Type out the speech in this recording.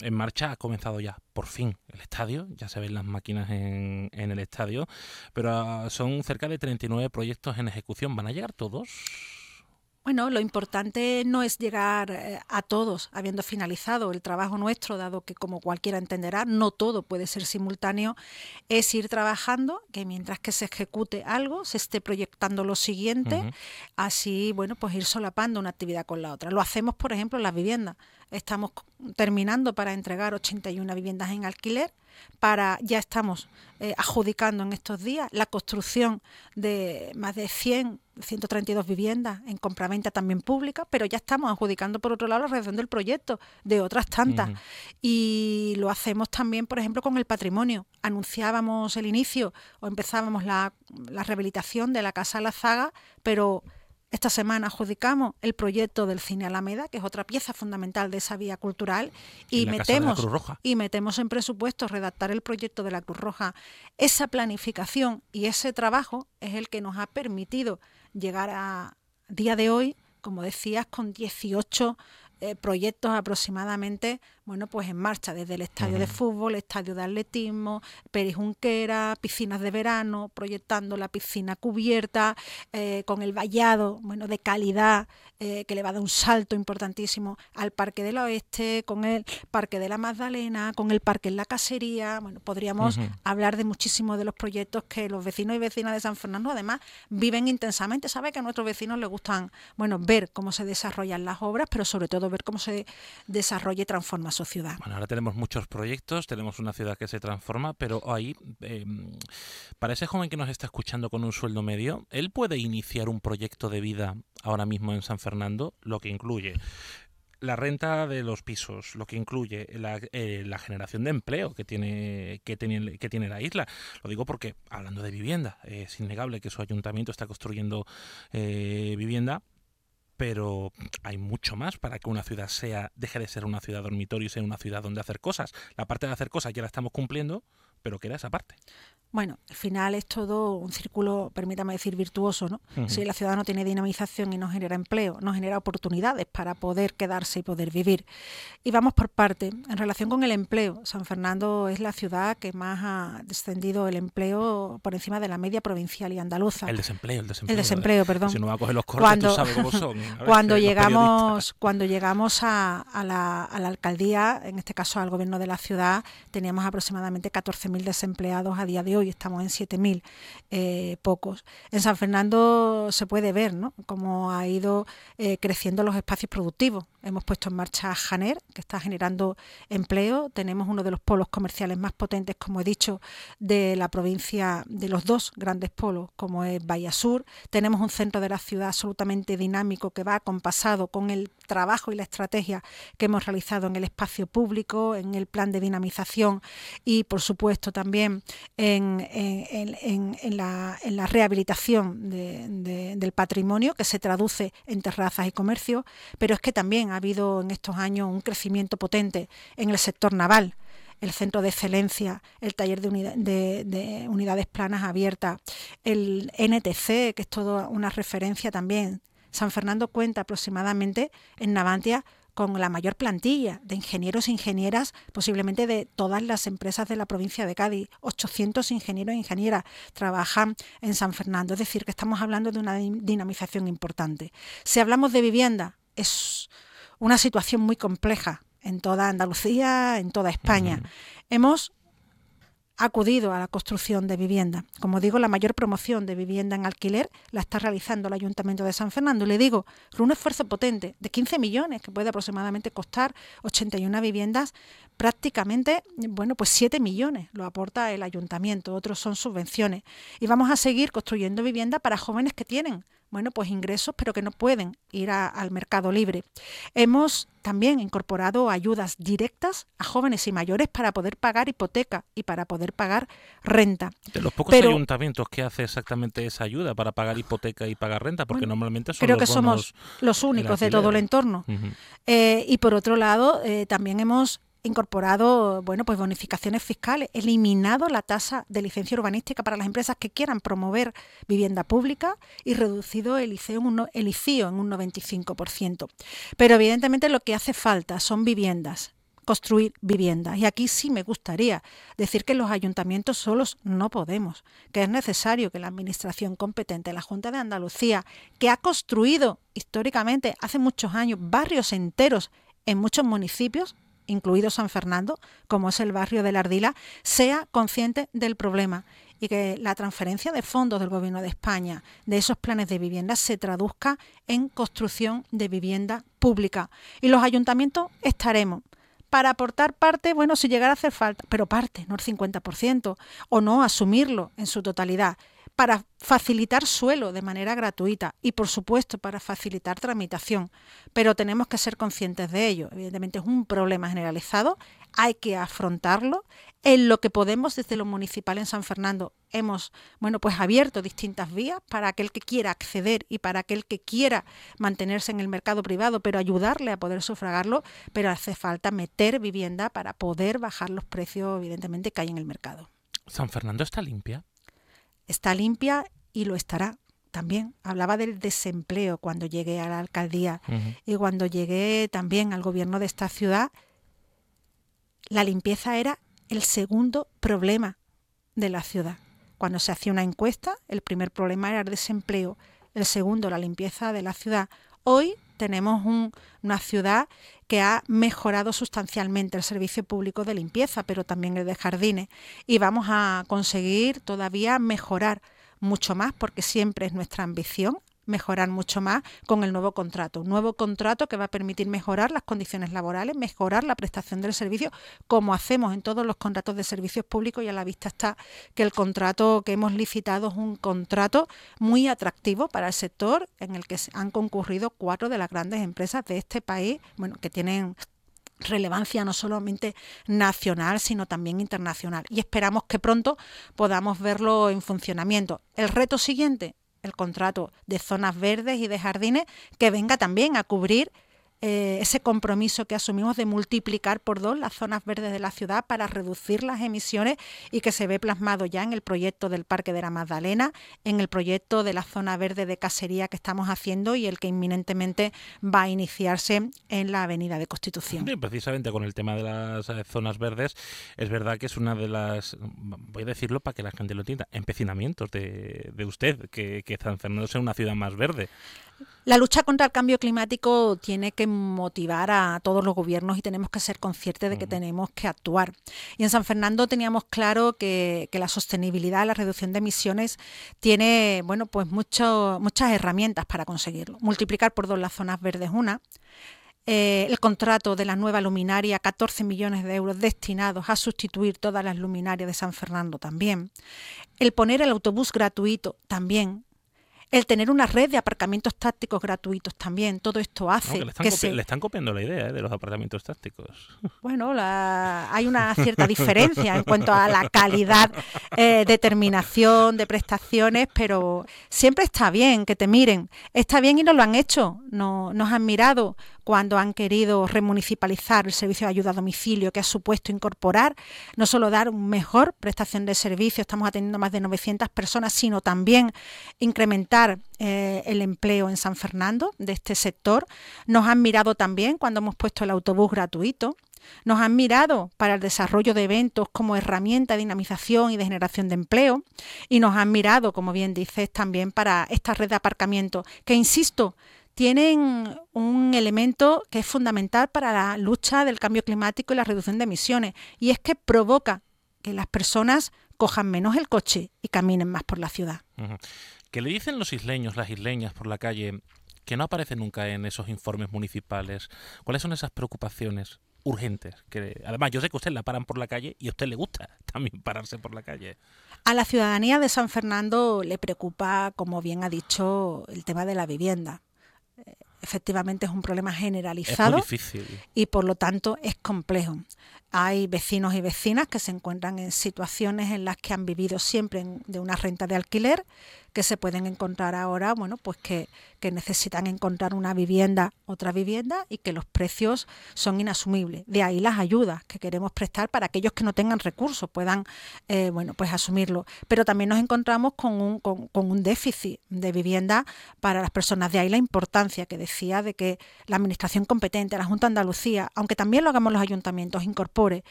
en marcha, ha comenzado ya, por fin, el estadio. Ya se ven las máquinas en el estadio, pero son cerca de 39 proyectos en ejecución. ¿Van a llegar todos? Bueno, lo importante no es llegar a todos habiendo finalizado el trabajo nuestro, dado que, como cualquiera entenderá, no todo puede ser simultáneo, es ir trabajando, que mientras que se ejecute algo, se esté proyectando lo siguiente, así, bueno, pues ir solapando una actividad con la otra. Lo hacemos, por ejemplo, en las viviendas. Estamos terminando para entregar 81 viviendas en alquiler. Ya estamos adjudicando en estos días la construcción de más de 132 viviendas en compraventa también pública, pero ya estamos adjudicando por otro lado la realización del proyecto de otras tantas. Y lo hacemos también, por ejemplo, con el patrimonio. Anunciábamos el inicio o empezábamos la rehabilitación de la Casa La Zaga, pero esta semana adjudicamos el proyecto del Cine Alameda, que es otra pieza fundamental de esa vía cultural, y la Casa de la Cruz Roja. metemos en presupuesto redactar el proyecto de la Cruz Roja. Esa planificación y ese trabajo es el que nos ha permitido llegar a día de hoy, como decías, con 18 proyectos aproximadamente, bueno, pues en marcha, desde el estadio de fútbol, estadio de atletismo, perijunquera, piscinas de verano, proyectando la piscina cubierta, con el vallado, bueno, de calidad, que le va a dar un salto importantísimo al Parque del Oeste, con el Parque de la Magdalena, con el Parque en la Casería. Bueno, podríamos hablar de muchísimos de los proyectos que los vecinos y vecinas de San Fernando además viven intensamente. Sabe que a nuestros vecinos les gustan, bueno, ver cómo se desarrollan las obras, pero sobre todo ver cómo se desarrolla y transforma su ciudad. Bueno, ahora tenemos muchos proyectos, tenemos una ciudad que se transforma, pero ahí, para ese joven que nos está escuchando con un sueldo medio, él puede iniciar un proyecto de vida ahora mismo en San Fernando, lo que incluye la renta de los pisos, lo que incluye la generación de empleo que tiene la isla. Lo digo porque, hablando de vivienda, es innegable que su ayuntamiento está construyendo vivienda, pero hay mucho más para que una ciudad deje de ser una ciudad dormitorio y sea una ciudad donde hacer cosas. La parte de hacer cosas ya la estamos cumpliendo, pero queda esa parte. Bueno, al final es todo un círculo, permítame decir, virtuoso, ¿no? Si la ciudad no tiene dinamización y no genera empleo, no genera oportunidades para poder quedarse y poder vivir. Y vamos por parte. En relación con el empleo, San Fernando es la ciudad que más ha descendido el empleo por encima de la media provincial y andaluza. El desempleo. El desempleo, perdón. Si no va a coger los cortes, tú sabes cómo son. Cuando llegamos a la alcaldía, en este caso al gobierno de la ciudad, teníamos aproximadamente 14.000 desempleados a día de hoy. Estamos en 7.000, pocos. En San Fernando se puede ver, ¿no?, cómo ha ido creciendo los espacios productivos. Hemos puesto en marcha Janer, que está generando empleo. Tenemos uno de los polos comerciales más potentes, como he dicho, de la provincia, de los dos grandes polos, como es Bahía Sur. Tenemos un centro de la ciudad absolutamente dinámico que va acompasado con el trabajo y la estrategia que hemos realizado en el espacio público, en el plan de dinamización y, por supuesto, también en la rehabilitación del patrimonio, que se traduce en terrazas y comercios, pero es que también ha habido en estos años un crecimiento potente en el sector naval, el centro de excelencia, el taller de unidades planas abiertas, el NTC, que es toda una referencia también. San Fernando cuenta aproximadamente en Navantia con la mayor plantilla de ingenieros e ingenieras posiblemente de todas las empresas de la provincia de Cádiz. 800 ingenieros e ingenieras trabajan en San Fernando, es decir, que estamos hablando de una dinamización importante. Si hablamos de vivienda, es una situación muy compleja en toda Andalucía, en toda España. Hemos acudido a la construcción de vivienda. Como digo, la mayor promoción de vivienda en alquiler la está realizando el Ayuntamiento de San Fernando. Y le digo, con un esfuerzo potente de 15 millones, que puede aproximadamente costar 81 viviendas, prácticamente, bueno, pues 7 millones lo aporta el Ayuntamiento, otros son subvenciones. Y vamos a seguir construyendo vivienda para jóvenes que tienen, bueno, pues ingresos, pero que no pueden ir al mercado libre. Hemos también incorporado ayudas directas a jóvenes y mayores para poder pagar hipoteca y para poder pagar renta. De los pocos ayuntamientos que hace exactamente esa ayuda para pagar hipoteca y pagar renta, porque normalmente son creo que somos los únicos de todo el entorno. Y por otro lado, también hemos incorporado, bueno, pues bonificaciones fiscales, eliminado la tasa de licencia urbanística para las empresas que quieran promover vivienda pública y reducido el ICIO en un 95%. Pero evidentemente lo que hace falta son viviendas construir viviendas. Y aquí sí me gustaría decir que los ayuntamientos solos no podemos, que es necesario que la administración competente, la Junta de Andalucía, que ha construido históricamente hace muchos años barrios enteros en muchos municipios, incluido San Fernando, como es el barrio de La Ardila, sea consciente del problema y que la transferencia de fondos del Gobierno de España de esos planes de vivienda se traduzca en construcción de vivienda pública. Y los ayuntamientos estaremos para aportar parte, bueno, si llegara a hacer falta, pero parte, no el 50%, o no asumirlo en su totalidad, para facilitar suelo de manera gratuita y, por supuesto, para facilitar tramitación. Pero tenemos que ser conscientes de ello. Evidentemente es un problema generalizado, hay que afrontarlo. En lo que podemos, desde lo municipal en San Fernando, hemos abierto distintas vías para aquel que quiera acceder y para aquel que quiera mantenerse en el mercado privado, pero ayudarle a poder sufragarlo, pero hace falta meter vivienda para poder bajar los precios, evidentemente, que hay en el mercado. ¿San Fernando está limpia? Está limpia y lo estará también. Hablaba del desempleo cuando llegué a la alcaldía y cuando llegué también al gobierno de esta ciudad. La limpieza era el segundo problema de la ciudad. Cuando se hacía una encuesta, el primer problema era el desempleo, el segundo, la limpieza de la ciudad. Hoy tenemos una ciudad que ha mejorado sustancialmente el servicio público de limpieza, pero también el de jardines, y vamos a conseguir todavía mejorar mucho más, porque siempre es nuestra ambición mejorar mucho más con el nuevo contrato. Un nuevo contrato que va a permitir mejorar las condiciones laborales, mejorar la prestación del servicio, como hacemos en todos los contratos de servicios públicos, y a la vista está que el contrato que hemos licitado es un contrato muy atractivo para el sector, en el que han concurrido 4 de las grandes empresas de este país, que tienen relevancia no solamente nacional, sino también internacional. Y esperamos que pronto podamos verlo en funcionamiento. El reto siguiente, el contrato de zonas verdes y de jardines, que venga también a cubrir ese compromiso que asumimos de multiplicar por 2 las zonas verdes de la ciudad para reducir las emisiones, y que se ve plasmado ya en el proyecto del Parque de la Magdalena, en el proyecto de la zona verde de Casería que estamos haciendo y el que inminentemente va a iniciarse en la Avenida de Constitución. Sí, precisamente con el tema de las zonas verdes, es verdad que es una de las, voy a decirlo para que la gente lo entienda, empecinamientos de usted, que San Fernando sea una ciudad más verde. La lucha contra el cambio climático tiene que motivar a todos los gobiernos y tenemos que ser conscientes de que tenemos que actuar. Y en San Fernando teníamos claro que la sostenibilidad, la reducción de emisiones tiene muchas herramientas para conseguirlo. Multiplicar por 2 las zonas verdes, el contrato de la nueva luminaria, 14 millones de euros destinados a sustituir todas las luminarias de San Fernando también. El poner el autobús gratuito también. El tener una red de aparcamientos tácticos gratuitos también. Todo esto hace le están copiando la idea de los aparcamientos tácticos. Bueno, hay una cierta diferencia en cuanto a la calidad de terminación, de prestaciones, pero siempre está bien que te miren. Está bien y nos lo han hecho. Nos han mirado cuando han querido remunicipalizar el servicio de ayuda a domicilio, que ha supuesto incorporar, no solo dar una mejor prestación de servicio, estamos atendiendo más de 900 personas, sino también incrementar el empleo en San Fernando de este sector. Nos han mirado también cuando hemos puesto el autobús gratuito. Nos han mirado para el desarrollo de eventos como herramienta de dinamización y de generación de empleo, y nos han mirado, como bien dices, también para esta red de aparcamiento, que, insisto, tienen un elemento que es fundamental para la lucha del cambio climático y la reducción de emisiones, y es que provoca que las personas cojan menos el coche y caminen más por la ciudad. ¿Qué le dicen los isleños, las isleñas por la calle, que no aparecen nunca en esos informes municipales? ¿Cuáles son esas preocupaciones urgentes? Que además yo sé que a usted la paran por la calle y a usted le gusta también pararse por la calle. A la ciudadanía de San Fernando le preocupa, como bien ha dicho, el tema de la vivienda. Efectivamente es un problema generalizado. Es muy difícil. Y por lo tanto es complejo. Hay vecinos y vecinas que se encuentran en situaciones en las que han vivido siempre de una renta de alquiler, que se pueden encontrar ahora, bueno, pues que necesitan encontrar una vivienda, otra vivienda, y que los precios son inasumibles. De ahí las ayudas que queremos prestar para aquellos que no tengan recursos, puedan bueno, pues asumirlo. Pero también nos encontramos con un déficit de vivienda para las personas. De ahí la importancia que decía de que la administración competente, la Junta de Andalucía, aunque también lo hagamos los ayuntamientos, incorpore